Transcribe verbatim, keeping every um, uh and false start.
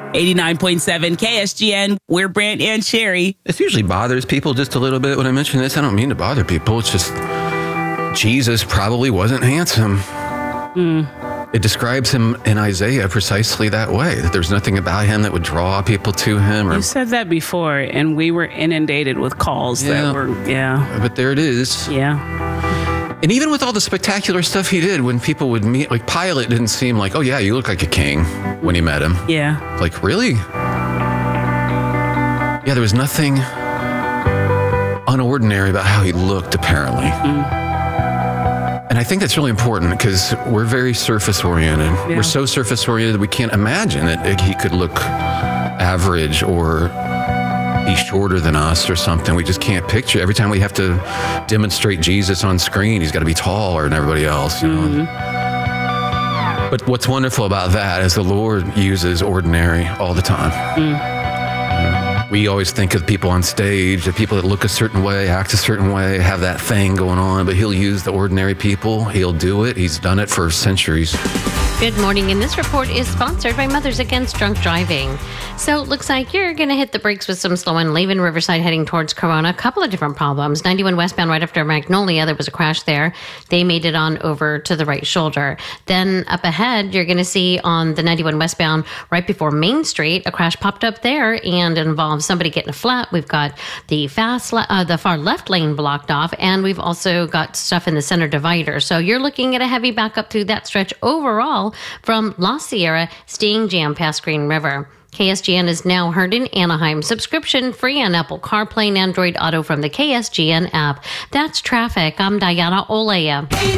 eighty-nine point seven K S G N, we're Brant and Sherry. This usually bothers people just a little bit when I mention this. I don't mean to bother people. It's just Jesus probably wasn't handsome. Mm. It describes him in Isaiah precisely that way, that there's nothing about him that would draw people to him. Or, you said that before, and we were inundated with calls yeah, that were, yeah. But there it is. Yeah. And even with all the spectacular stuff he did, when people would meet, like Pilate didn't seem like, oh yeah, you look like a king when he met him. Yeah. Like, really? Yeah, there was nothing unordinary about how he looked, apparently. Mm. And I think that's really important because we're very surface-oriented. Yeah. We're so surface-oriented we can't imagine that he could look average or be shorter than us or something. We just can't picture. Every time we have to demonstrate Jesus on screen, he's got to be taller than everybody else, you know. Mm-hmm. But what's wonderful about that is the Lord uses ordinary all the time. Mm. We always think of people on stage, the people that look a certain way, act a certain way, have that thing going on, but he'll use the ordinary people. He'll do it. He's done it for centuries. Good morning, and this report is sponsored by Mothers Against Drunk Driving. So it looks like you're going to hit the brakes with some slowing, leaving Riverside heading towards Corona. A couple of different problems. ninety-one westbound right after Magnolia, there was a crash there. They made it on over to the right shoulder. Then up ahead, you're going to see on the ninety-one westbound right before Main Street, a crash popped up there and involves somebody getting a flat. We've got the fast, le- uh, the far left lane blocked off, and we've also got stuff in the center divider. So you're looking at a heavy backup through that stretch overall from La Sierra, staying jammed past Green River. K S G N is now heard in Anaheim. Subscription free on Apple CarPlay and Android Auto from the K S G N app. That's traffic. I'm Diana Olea.